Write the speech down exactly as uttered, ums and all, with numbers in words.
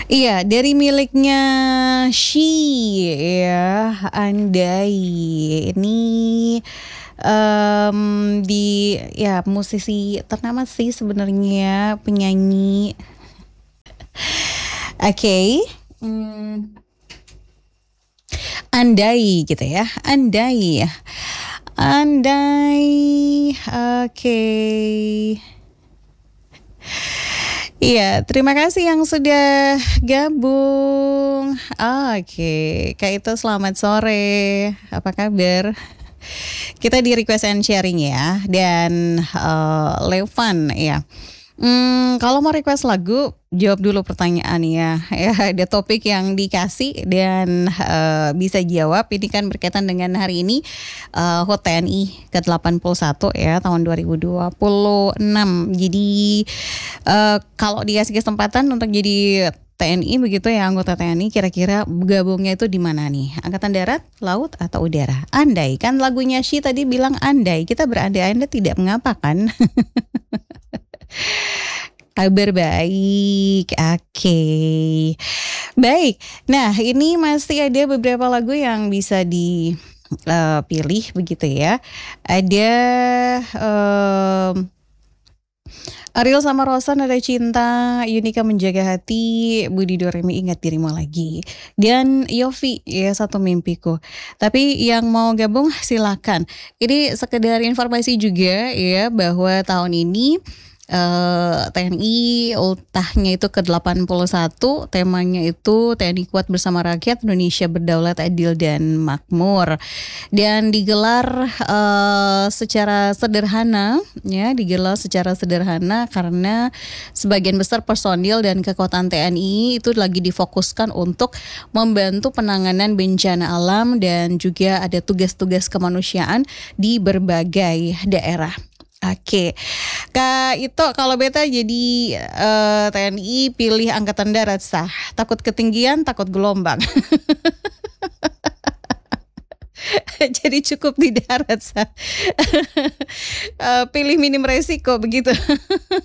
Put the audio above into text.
Iya, dari miliknya She ya, Andai. Ini em, di ya musisi ternama sih sebenarnya, penyanyi. Oke. Hmm, Andai gitu ya, Andai. Andai. Oke. Iya, terima kasih yang sudah gabung. Oke, Kak itu selamat sore. Apa kabar? Kita di request and sharing ya, dan eh, Levan ya. Hmm, kalau mau request lagu, jawab dulu pertanyaan ya. Ya, ada topik yang dikasih dan eh, bisa jawab. Ini kan berkaitan dengan hari ini eh, H U T T N I ke delapan puluh satu ya tahun dua ribu dua puluh enam. Jadi eh, kalau dikasih kesempatan untuk jadi T N I begitu ya, anggota T N I, kira-kira gabungnya itu di mana nih? Angkatan darat, laut, atau udara? Andai, kan lagunya She tadi bilang andai, kita berandai-andai tidak mengapa kan? Kabar baik, oke. Baik, nah ini masih ada beberapa lagu yang bisa dipilih begitu ya. Ada em, Ariel sama Rosan ada cinta, Yunika menjaga hati, Budi Doremi ingat dirimu lagi, dan Yofi ya satu mimpiku. Tapi yang mau gabung silakan. Ini sekedar informasi juga ya bahwa tahun ini eh, T N I ultahnya itu ke delapan puluh satu, temanya itu T N I kuat bersama rakyat, Indonesia berdaulat, adil dan makmur. Dan digelar eh, secara sederhana ya, digelar secara sederhana karena sebagian besar personil dan kekuatan T N I itu lagi difokuskan untuk membantu penanganan bencana alam dan juga ada tugas-tugas kemanusiaan di berbagai daerah. Oke, Kak itu kalau beta jadi eh, T N I pilih angkatan darat sah. Takut ketinggian, takut gelombang. Jadi cukup di darat sah. Eh, pilih minim resiko begitu.